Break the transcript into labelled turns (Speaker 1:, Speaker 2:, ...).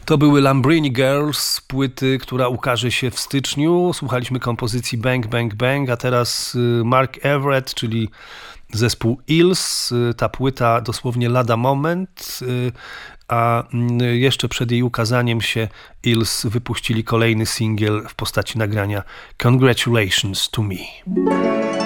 Speaker 1: To były Lambrini Girls z płyty, która ukaże się w styczniu. Słuchaliśmy kompozycji Bang Bang Bang, a teraz Mark Everett, czyli zespół Eels. Ta płyta dosłownie lada moment, a jeszcze przed jej ukazaniem się Eels wypuścili kolejny singiel w postaci nagrania Congratulations to Me.